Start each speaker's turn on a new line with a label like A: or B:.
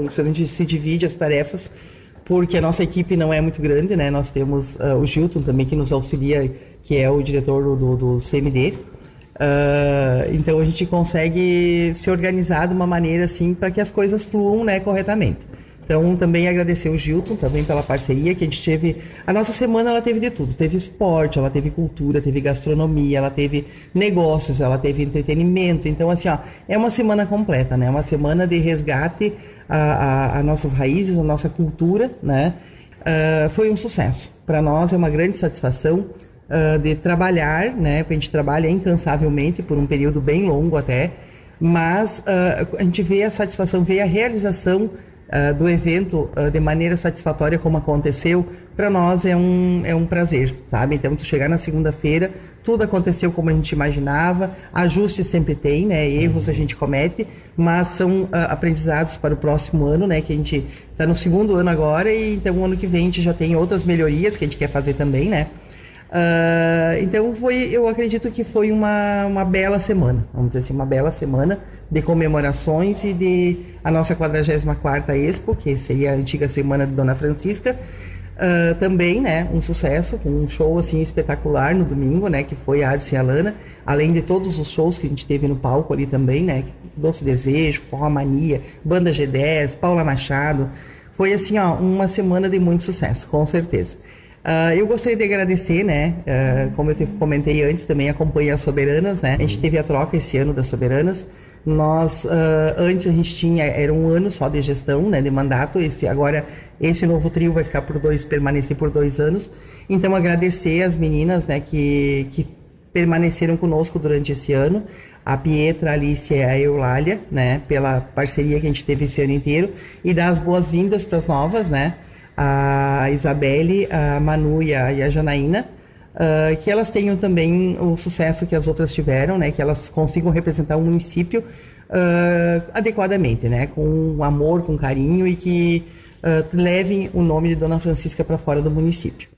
A: a gente se divide as tarefas, porque a nossa equipe não é muito grande, né? Nós temos o Gilton também, que nos auxilia, que é o diretor do CMD. Então a gente consegue se organizar de uma maneira assim para que as coisas fluam, né, corretamente. Então também agradecer o Gilton também pela parceria que a gente teve. A nossa semana ela teve de tudo, teve esporte, ela teve cultura, teve gastronomia, ela teve negócios, ela teve entretenimento. Então assim, ó, é uma semana completa, né? Uma semana de resgate a nossas raízes, a nossa cultura, né? Foi um sucesso. Para nós é uma grande satisfação de trabalhar, né? Porque a gente trabalha incansavelmente por um período bem longo até, mas a gente vê a satisfação, vê a realização do evento de maneira satisfatória como aconteceu. Para nós é um prazer, sabe? Então, tu chegar na segunda-feira, tudo aconteceu como a gente imaginava, ajustes sempre tem, né? Erros a gente comete, mas são aprendizados para o próximo ano, né? Que a gente está no segundo ano agora, e então o ano que vem a gente já tem outras melhorias que a gente quer fazer também, né? Então eu acredito que foi uma bela semana, vamos dizer assim, uma bela semana de comemorações e de a nossa 44ª Expo, que seria a antiga Semana de Dona Francisca, também, né, um sucesso, com um show assim espetacular no domingo, né, que foi a Adson e a Lana, além de todos os shows que a gente teve no palco ali também, né, Doce Desejo, Forró Mania, Banda G10, Paula Machado. Foi assim, ó, uma semana de muito sucesso, com certeza. Eu gostaria de agradecer, né, como eu comentei antes, também acompanhei as Soberanas, né, a gente teve a troca esse ano das Soberanas. Nós, antes a gente era um ano só de gestão, né, de mandato, agora esse novo trio vai ficar permanecer por 2 anos. Então agradecer as meninas, né, que permaneceram conosco durante esse ano, a Pietra, a Alice e a Eulália, né, pela parceria que a gente teve esse ano inteiro, e dar as boas-vindas para as novas, né, a Isabelle, a Manu e a Janaína, que elas tenham também o sucesso que as outras tiveram, né? Que elas consigam representar o município adequadamente, né? Com amor, com carinho, e que levem o nome de Dona Francisca para fora do município.